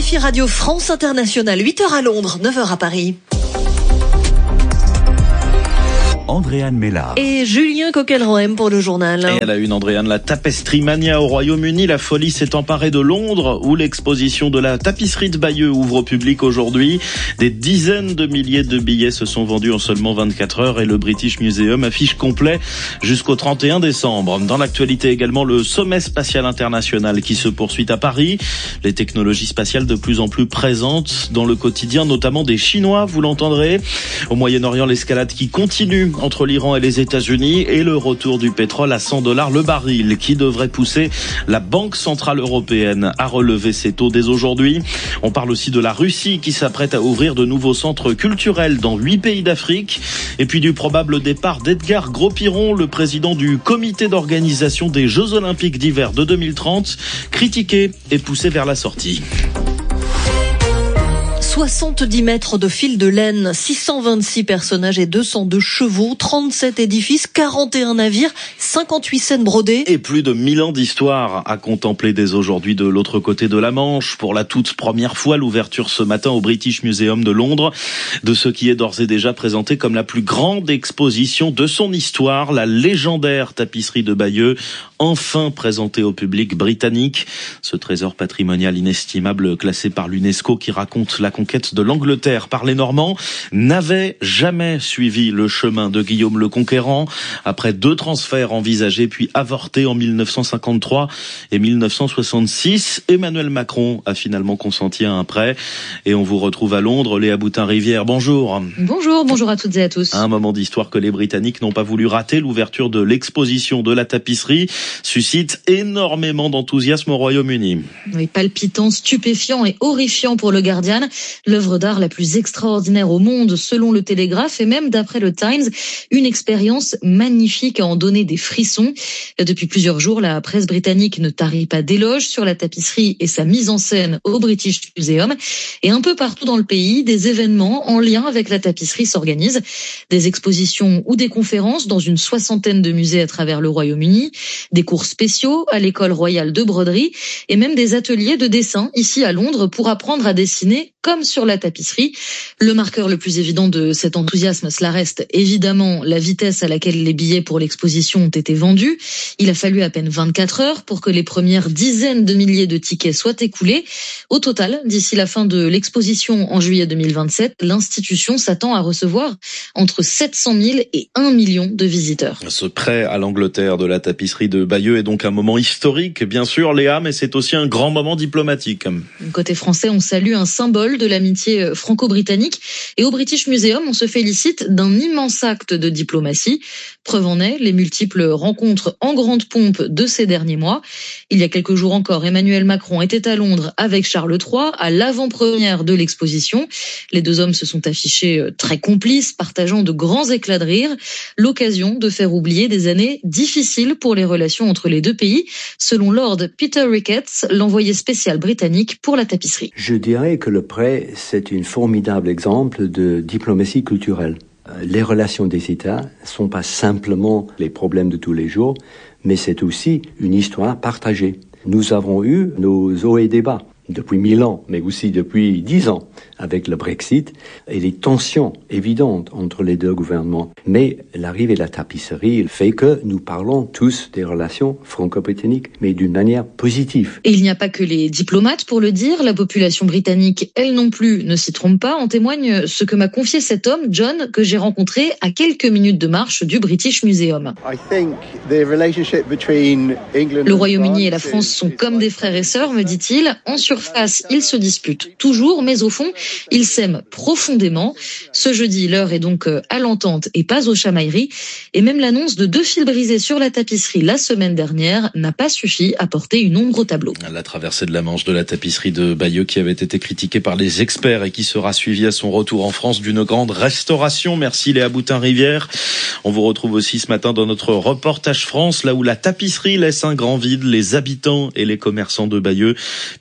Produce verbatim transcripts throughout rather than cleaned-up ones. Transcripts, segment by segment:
R F I Radio France Internationale, huit heures à Londres, neuf heures à Paris. Andréane Mélard. Et Julien Coquelroem pour le journal. Et à la une, Andréane, la Tapestry Mania au Royaume-Uni. La folie s'est emparée de Londres, où l'exposition de la tapisserie de Bayeux ouvre au public aujourd'hui. Des dizaines de milliers de billets se sont vendus en seulement vingt-quatre heures et le British Museum affiche complet jusqu'au trente et un décembre. Dans l'actualité également, le sommet spatial international qui se poursuit à Paris. Les technologies spatiales de plus en plus présentes dans le quotidien, notamment des Chinois, vous l'entendrez. Au Moyen-Orient, l'escalade qui continue entre l'Iran et les États-Unis et le retour du pétrole à cent dollars le baril qui devrait pousser la Banque Centrale Européenne à relever ses taux dès aujourd'hui. On parle aussi de la Russie qui s'apprête à ouvrir de nouveaux centres culturels dans huit pays d'Afrique et puis du probable départ d'Edgar Gros-Piron, le président du comité d'organisation des Jeux Olympiques d'hiver de deux mille trente, critiqué et poussé vers la sortie. soixante-dix mètres de fil de laine, six cent vingt-six personnages et deux cent deux chevaux, trente-sept édifices, quarante et un navires, cinquante-huit scènes brodées. Et plus de mille ans d'histoire à contempler dès aujourd'hui de l'autre côté de la Manche. Pour la toute première fois, l'ouverture ce matin au British Museum de Londres de ce qui est d'ores et déjà présenté comme la plus grande exposition de son histoire, la légendaire tapisserie de Bayeux, enfin présentée au public britannique. Ce trésor patrimonial inestimable classé par l'UNESCO qui raconte la conquête de l'Angleterre par les Normands n'avait jamais suivi le chemin de Guillaume le Conquérant. Après deux transferts envisagés puis avortés en mille neuf cent cinquante-trois et mille neuf cent soixante-six, Emmanuel Macron a finalement consenti à un prêt. Et on vous retrouve à Londres, Léa Boutin-Rivière. Bonjour. Bonjour, bonjour à toutes et à tous. Un moment d'histoire que les Britanniques n'ont pas voulu rater. L'ouverture de l'exposition de la tapisserie suscite énormément d'enthousiasme au Royaume-Uni. Oui, palpitant, stupéfiant et horrifiant pour le Guardian. L'œuvre d'art la plus extraordinaire au monde, selon le Télégraphe et même d'après le Times. Une expérience magnifique à en donner des frissons. Depuis plusieurs jours, la presse britannique ne tarit pas d'éloges sur la tapisserie et sa mise en scène au British Museum. Et un peu partout dans le pays, des événements en lien avec la tapisserie s'organisent. Des expositions ou des conférences dans une soixantaine de musées à travers le Royaume-Uni. Des cours spéciaux à l'école royale de broderie et même des ateliers de dessin ici à Londres pour apprendre à dessiner comme sur la tapisserie. Le marqueur le plus évident de cet enthousiasme, cela reste évidemment la vitesse à laquelle les billets pour l'exposition ont été vendus. Il a fallu à peine vingt-quatre heures pour que les premières dizaines de milliers de tickets soient écoulés. Au total, d'ici la fin de l'exposition en juillet deux mille vingt-sept, l'institution s'attend à recevoir entre sept cent mille et un million de visiteurs. Ce prêt à l'Angleterre de la tapisserie de Bayeux est donc un moment historique, bien sûr, Léa, mais c'est aussi un grand moment diplomatique. Côté français, on salue un symbole de l'amitié franco-britannique et au British Museum, on se félicite d'un immense acte de diplomatie. Preuve en est, les multiples rencontres en grande pompe de ces derniers mois. Il y a quelques jours encore, Emmanuel Macron était à Londres avec Charles trois à l'avant-première de l'exposition. Les deux hommes se sont affichés très complices, partageant de grands éclats de rire. L'occasion de faire oublier des années difficiles pour les relations entre les deux pays, selon Lord Peter Ricketts, l'envoyé spécial britannique pour la tapisserie. Je dirais que le prêt, c'est un formidable exemple de diplomatie culturelle. Les relations des États ne sont pas simplement les problèmes de tous les jours, mais c'est aussi une histoire partagée. Nous avons eu nos hauts et des bas depuis mille ans, mais aussi depuis dix ans avec le Brexit et les tensions évidentes entre les deux gouvernements. Mais l'arrivée de la tapisserie fait que nous parlons tous des relations franco-britanniques, mais d'une manière positive. Et il n'y a pas que les diplomates pour le dire, la population britannique, elle non plus, ne s'y trompe pas. En témoigne ce que m'a confié cet homme, John, que j'ai rencontré à quelques minutes de marche du British Museum. Le Royaume-Uni et la France sont comme des frères et sœurs, me dit-il. En surface, ils se disputent toujours, mais au fond, ils s'aiment profondément. Ce jeudi, l'heure est donc à l'entente et pas aux chamailleries. Et même l'annonce de deux fils brisés sur la tapisserie la semaine dernière n'a pas suffi à porter une ombre au tableau. La traversée de la Manche de la tapisserie de Bayeux qui avait été critiquée par les experts et qui sera suivie à son retour en France d'une grande restauration. Merci Léa Boutin-Rivière. On vous retrouve aussi ce matin dans notre reportage France, là où la tapisserie laisse un grand vide. Les habitants et les commerçants de Bayeux privés de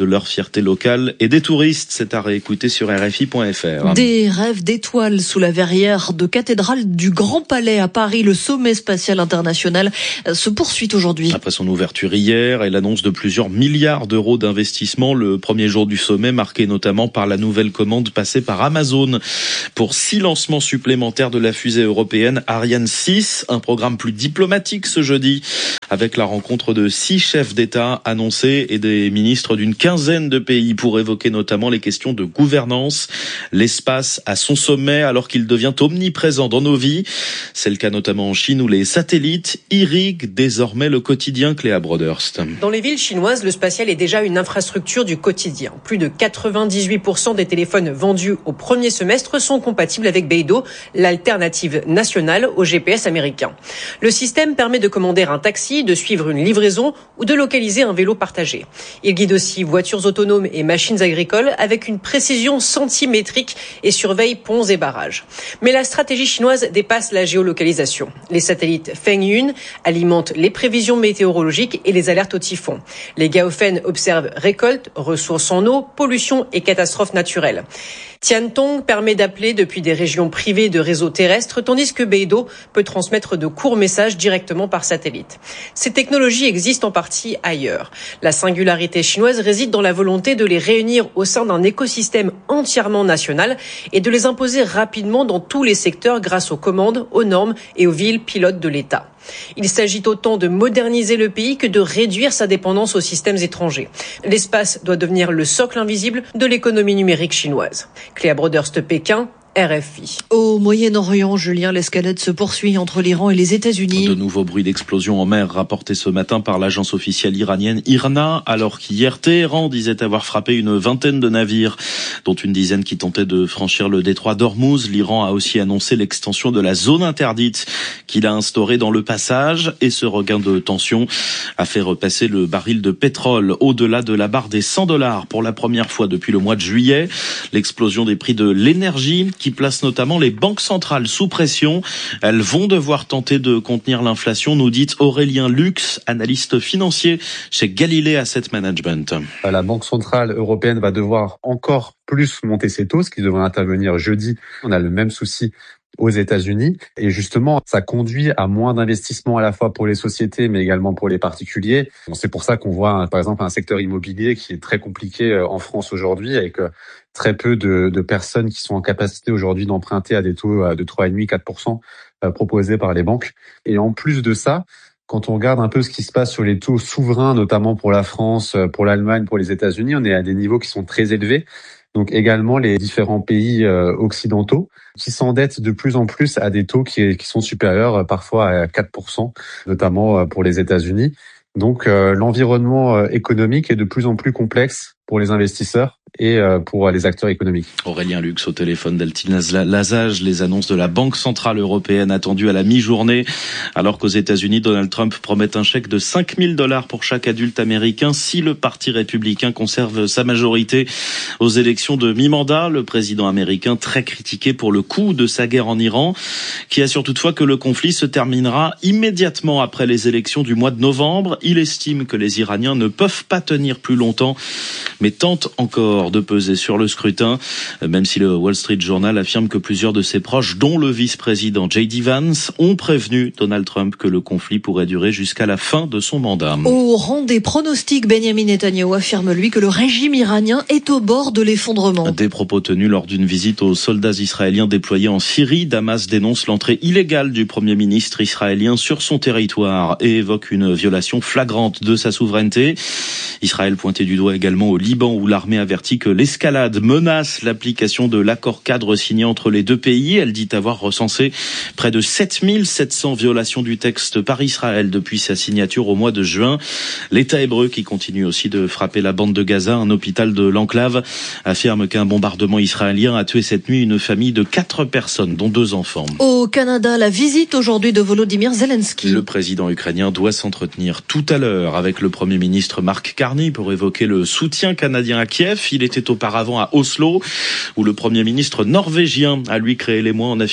leur fierté locale et des touristes. C'est à réécouter sur R F I point F R. Des rêves d'étoiles sous la verrière de cathédrale du Grand Palais à Paris. Le sommet spatial international se poursuit aujourd'hui. Après son ouverture hier et l'annonce de plusieurs milliards d'euros d'investissement, le premier jour du sommet marqué notamment par la nouvelle commande passée par Amazon pour six lancements supplémentaires de la fusée européenne Ariane six, un programme plus diplomatique ce jeudi avec la rencontre de six chefs d'État annoncés et des ministres d'une quinzaine de pays pour évoquer notamment les questions de gouvernance. L'espace à son sommet alors qu'il devient omniprésent dans nos vies. C'est le cas notamment en Chine où les satellites irriguent désormais le quotidien. Cléa Broderst. Dans les villes chinoises, le spatial est déjà une infrastructure du quotidien. Plus de quatre-vingt-dix-huit pour cent des téléphones vendus au premier semestre sont compatibles avec Beidou, l'alternative nationale au G P S américain. Le système permet de commander un taxi, de suivre une livraison ou de localiser un vélo partagé. Il guide aussi voitures autonomes et machines agricoles avec une précision centimétrique et surveille ponts et barrages. Mais la stratégie chinoise dépasse la géolocalisation. Les satellites Fengyun alimentent les prévisions météorologiques et les alertes au typhon. Les Gaofen observent récoltes, ressources en eau, pollution et catastrophes naturelles. Tiantong permet d'appeler depuis des régions privées de réseaux terrestres, tandis que Beidou peut transmettre de courts messages directement par satellite. Ces technologies existent en partie ailleurs. La singularité chinoise réside dans la volonté de les réunir au sein d'un écosystème entièrement national et de les imposer rapidement dans tous les secteurs grâce aux commandes, aux normes et aux villes pilotes de l'État. Il s'agit autant de moderniser le pays que de réduire sa dépendance aux systèmes étrangers. L'espace doit devenir le socle invisible de l'économie numérique chinoise. Cléa Broderst, Pékin, R F I. Au Moyen-Orient, Julien, l'escalade se poursuit entre l'Iran et les États-Unis. De nouveaux bruits d'explosion en mer rapportés ce matin par l'agence officielle iranienne I R N A, alors qu'hier Téhéran disait avoir frappé une vingtaine de navires, dont une dizaine qui tentaient de franchir le détroit d'Ormuz. L'Iran a aussi annoncé l'extension de la zone interdite qu'il a instaurée dans le passage, et ce regain de tension a fait repasser le baril de pétrole au-delà de la barre des cent dollars pour la première fois depuis le mois de juillet. L'explosion des prix de l'énergie qui place notamment les banques centrales sous pression. Elles vont devoir tenter de contenir l'inflation, nous dit Aurélien Lux, analyste financier chez Galilée Asset Management. La Banque centrale européenne va devoir encore plus monter ses taux, ce qui devrait intervenir jeudi. On a le même souci aux États-Unis. Et justement, ça conduit à moins d'investissements à la fois pour les sociétés, mais également pour les particuliers. C'est pour ça qu'on voit, par exemple, un secteur immobilier qui est très compliqué en France aujourd'hui, avec très peu de, de personnes qui sont en capacité aujourd'hui d'emprunter à des taux de trois virgule cinq à quatre pour cent proposés par les banques. Et en plus de ça, quand on regarde un peu ce qui se passe sur les taux souverains, notamment pour la France, pour l'Allemagne, pour les États-Unis, on est à des niveaux qui sont très élevés. Donc également les différents pays euh, occidentaux qui s'endettent de plus en plus à des taux qui, qui sont supérieurs euh, parfois à quatre pour cent, notamment euh, pour les États-Unis. Donc euh, l'environnement euh, économique est de plus en plus complexe pour les investisseurs et euh, pour les acteurs économiques. Aurélien Lux au téléphone d'Altine Lazage. Les annonces de la Banque centrale européenne attendues à la mi-journée, alors qu'aux États-Unis, Donald Trump promet un chèque de cinq mille dollars pour chaque adulte américain si le Parti républicain conserve sa majorité aux élections de mi-mandat. Le président américain très critiqué pour le coût de sa guerre en Iran, qui assure toutefois que le conflit se terminera immédiatement après les élections du mois de novembre. Il estime que les Iraniens ne peuvent pas tenir plus longtemps, mais tente encore de peser sur le scrutin, même si le Wall Street Journal affirme que plusieurs de ses proches, dont le vice-président J D Vance, ont prévenu Donald Trump que le conflit pourrait durer jusqu'à la fin de son mandat. Au rang des pronostics, Benjamin Netanyahu affirme, lui, que le régime iranien est au bord de l'effondrement. Des propos tenus lors d'une visite aux soldats israéliens déployés en Syrie. Damas dénonce l'entrée illégale du Premier ministre israélien sur son territoire et évoque une violation flagrante de sa souveraineté. Israël pointé du doigt également au Liban, où l'armée avertit que l'escalade menace l'application de l'accord cadre signé entre les deux pays. Elle dit avoir recensé près de sept mille sept cents violations du texte par Israël depuis sa signature au mois de juin. L'État hébreu, qui continue aussi de frapper la bande de Gaza, un hôpital de l'enclave, affirme qu'un bombardement israélien a tué cette nuit une famille de quatre personnes, dont deux enfants. Au Canada, la visite aujourd'hui de Volodymyr Zelensky. Le président ukrainien doit s'entretenir tout à l'heure avec le Premier ministre Mark Carney pour évoquer le soutien canadien à Kiev. Il était auparavant à Oslo, où le Premier ministre norvégien a lui créé l'émoi en